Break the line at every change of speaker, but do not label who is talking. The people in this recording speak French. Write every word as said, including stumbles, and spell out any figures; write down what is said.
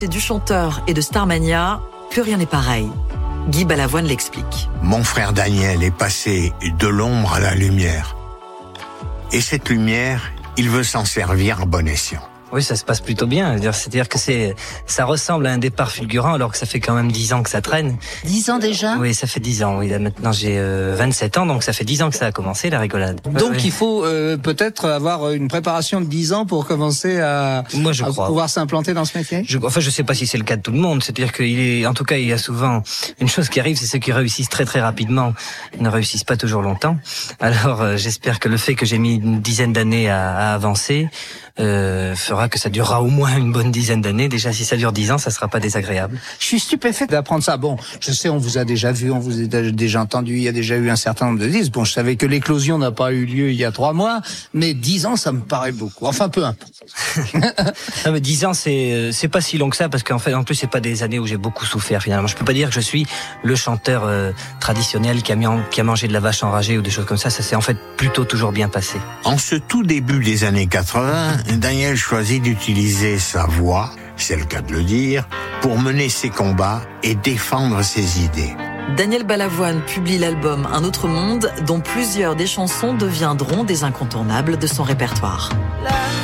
Du chanteur et de Starmania, plus rien n'est pareil. Guy Balavoine l'explique.
Mon frère Daniel est passé de l'ombre à la lumière. Et cette lumière, il veut s'en servir à bon escient.
Oui, ça se passe plutôt bien. C'est-à-dire que c'est, ça ressemble à un départ fulgurant alors que ça fait quand même dix ans que ça traîne.
Dix ans déjà ?
Oui, ça fait dix ans. Oui, là, maintenant j'ai euh, vingt-sept ans, donc ça fait dix ans que ça a commencé la rigolade.
Donc
ouais,
il faut euh, peut-être avoir une préparation de dix ans pour commencer à,
Moi, je
à
crois.
pouvoir s'implanter dans ce métier.
Je, enfin, je sais pas si c'est le cas de tout le monde. C'est-à-dire qu'il est, en tout cas, il y a souvent une chose qui arrive, c'est ceux qui réussissent très très rapidement ne réussissent pas toujours longtemps. Alors, euh, j'espère que le fait que j'ai mis une dizaine d'années à, à avancer euh, fera que ça durera au moins une bonne dizaine d'années. Déjà, si ça dure dix ans, ça sera pas désagréable.
Je suis stupéfait d'apprendre ça. Bon, je sais, on vous a déjà vu, on vous a déjà entendu, il y a déjà eu un certain nombre de disques. Bon, je savais que l'éclosion n'a pas eu lieu il y a trois mois, mais dix ans, ça me paraît beaucoup. Enfin, peu importe.
Non, mais dix ans, c'est c'est pas si long que ça, parce qu'en fait, en plus, c'est pas des années où j'ai beaucoup souffert, finalement. Je peux pas dire que je suis le chanteur euh, traditionnel qui a, mis en, qui a mangé de la vache enragée ou des choses comme ça. Ça s'est en fait plutôt toujours bien passé.
En ce tout début des années quatre-vingts, Daniel choisit d'utiliser sa voix, c'est le cas de le dire, pour mener ses combats et défendre ses idées.
Daniel Balavoine publie l'album Un autre monde, dont plusieurs des chansons deviendront des incontournables de son répertoire.